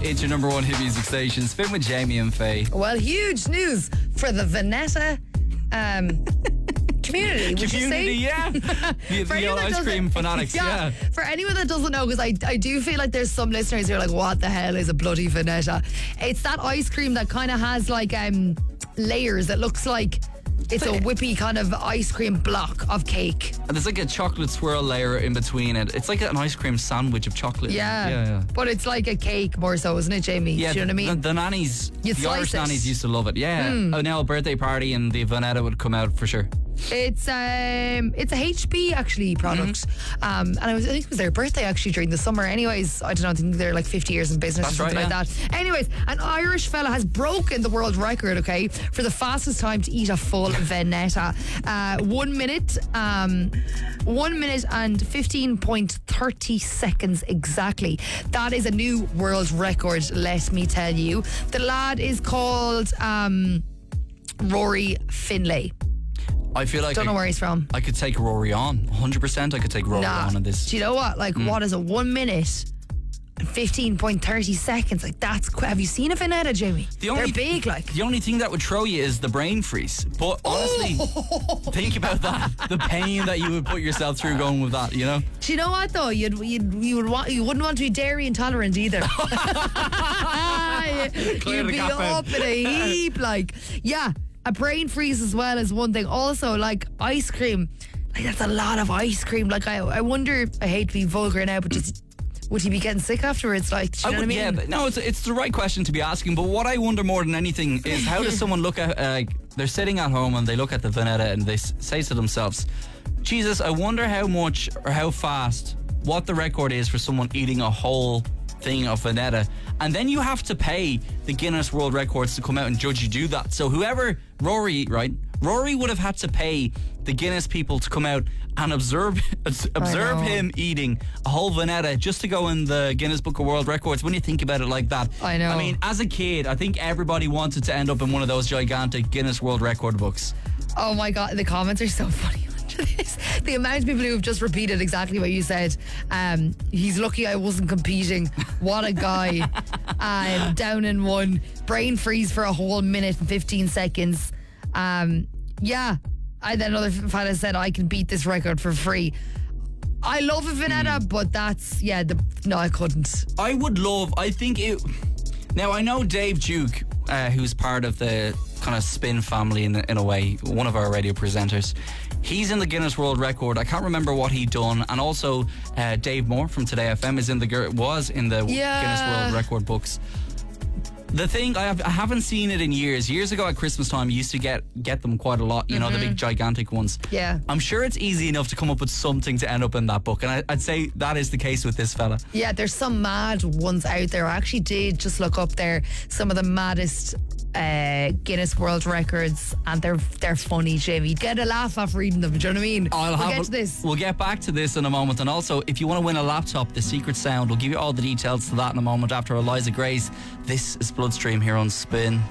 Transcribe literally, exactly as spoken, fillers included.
It's your number one hit music station. Spin with Jamie and Faye. Well, huge news for the Vanetta um, community, would Community, you say? yeah. The, For the anyone old that ice doesn't- cream fanatics, yeah. For anyone that doesn't know, because I, I do feel like there's some listeners who are like, what the hell is a bloody Vanetta? It's that ice cream that kind of has like um, layers. It looks like it's a whippy kind of ice cream block of cake. And there's like a chocolate swirl layer in between it. It's like an ice cream sandwich of chocolate. Yeah. Yeah, yeah. But it's like a cake more so, isn't it, Jamie? Yeah, Do you know what I mean? The, the nannies, You the slice Irish it. nannies used to love it. Yeah. Mm. Oh, now a birthday party and the Vanetta would come out for sure. It's um it's a H P actually product, Mm-hmm. um and I was I think it was their birthday actually during the summer. Anyways, I don't know, I think they're like fifty years in business That's or something right, like that. Anyways, an Irish fella has broken the world record, okay, for the fastest time to eat a full Vanetta. Uh, one minute, um, one minute and fifteen point thirty seconds exactly. That is a new world record. Let me tell you, the lad is called um, Rory Finlay. I feel like Don't know I, where he's from. I could take Rory on. one hundred percent I could take Rory Nah. on in this. Do you know what? Like, what is it? One minute and fifteen point thirty seconds. Like, that's quick. Have you seen a Vanetta, Jamie? The only- They're big, like. The only thing that would throw you is the brain freeze. But honestly, think about that. The pain that you would put yourself through going with that, you know? Do you know what though? You'd you you would want you wouldn't want to be dairy intolerant either. Clear You'd the be gap out. up in a heap, like yeah. A brain freeze as well is one thing. Also, like ice cream, like that's a lot of ice cream. Like I, I wonder. I hate to be vulgar now, but just would he be getting sick afterwards? Like, do you know would- what I Yeah, mean? but no, it's it's the right question to be asking. But what I wonder more than anything is how does someone look at uh, they're sitting at home and they look at the Vanetta and they s- say to themselves, Jesus, I wonder how much or how fast what the record is for someone eating a whole thing of Vanetta. And then you have to pay the Guinness World Records to come out and judge you do that. So whoever, Rory, right? Rory would have had to pay the Guinness people to come out and observe observe know. him eating a whole Vanetta just to go in the Guinness Book of World Records. When you think about it like that, I know. I mean, as a kid, I think everybody wanted to end up in one of those gigantic Guinness World Record books. Oh my god, the comments are so funny under this. The amount of people who have just repeated exactly what you said. Um, he's lucky I wasn't competing. What a guy. um, down in one. Brain freeze for a whole minute and fifteen seconds. Um, yeah. And then another fella said, I can beat this record for free. I love a Vanetta, Hmm. but that's, yeah, the no, I couldn't. I would love, I think it. Now, I know Dave Duke, uh, who's part of the kind of Spin family in, in a way, one of our radio presenters. He's in the Guinness World Record. I can't remember what he done. And also, uh, Dave Moore from Today F M is in the Gu- was in the Yeah. Guinness World Record books. The thing, I, have, I haven't seen it in years. Years ago at Christmas time, you used to get get them quite a lot, you know, the big gigantic ones. Yeah. I'm sure it's easy enough to come up with something to end up in that book. And I, I'd say that is the case with this fella. Yeah, there's some mad ones out there. I actually did just look up there some of the maddest uh, Guinness World Records, and they're they're funny, Jamie. You'd get a laugh off reading them. Do you know what I mean? I'll we'll have get a- to this. We'll get back to this in a moment. And also, if you want to win a laptop, the secret sound, we'll give you all the details to that in a moment after Eliza Gray's This is Bloodstream here on Spin.